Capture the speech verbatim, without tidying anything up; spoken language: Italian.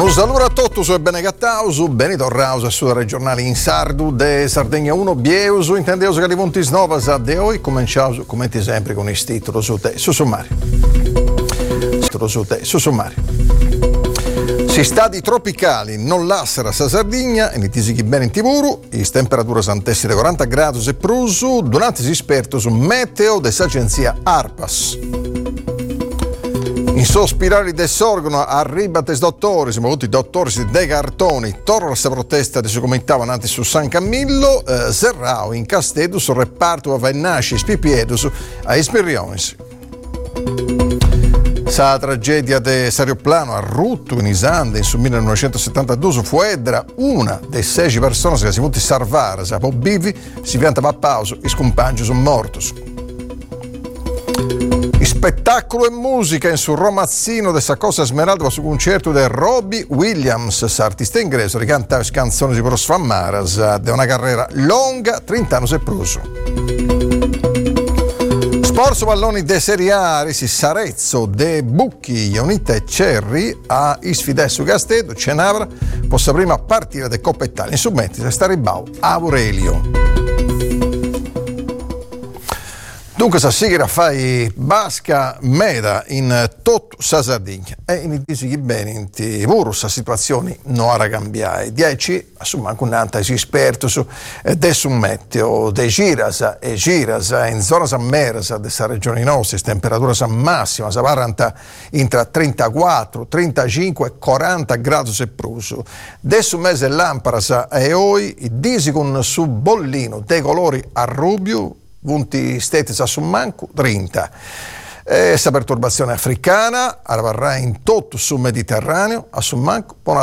Un saluto a tutti e bene cattausu, benito rausa sulla regionale in Sardu de Sardegna uno bieusu, intendeus che li punti novas de oggi cominciamo come sempre con il titolo su te, su sommario. Titolo su te, su sommario. Si stati tropicali non lasciano sa Sardegna, in itisi bene in Tivuru, le temperature santessi di quaranta gradi e prusu, durante si esperto su meteo dell'agenzia ARPAS. In sospirali del sorgono arriva des dottori, siamo tutti dottori de cartoni, torna questa protesta che si commentava anche su San Camillo, eh, Serrao in Castedo sul reparto a nasce Spipiedus a Ispirionis. Sa tragedia de Sarioplano a Ruttu in Isande in su millenovecentosettantadue su Fuedra, una delle sei persone che si sono salvare, a Pobbivi, si vianta a pausa, i scompagni sono morti. Spettacolo e musica in su Romazzino de sa cosa smeralda su concerto di Robbie Williams, artista inglese che canta canzoni di Sfammaras di una carriera lunga, trenta anni e pruso. Sport palloni de Serie A, si Sarezzo de Bucchi, Ionita e Cerri a Isfide su Castedo, Cenavra, possa prima partire de Coppa Italia, in submetti se sta ribau Aurelio. Dunque sa sigira fai basca meda in tutto sa Sardegna e in disi bene in Tivuru sa situazioni non ara cambiare. Dieci assumma anche un'anta si esperto su adesso un meteo de giras e giras in zona sa meras de sa regione nostra temperatura sa massima sa varanta intra trentaquattro, trentacinque e quaranta gradi se pruso. Adesso un mese lampara sa e oi disi con su bollino de colori a rubio vunti steti a Summancu, trenta. Questa perturbazione africana arriverà in tutto sul Mediterraneo, a Summancu,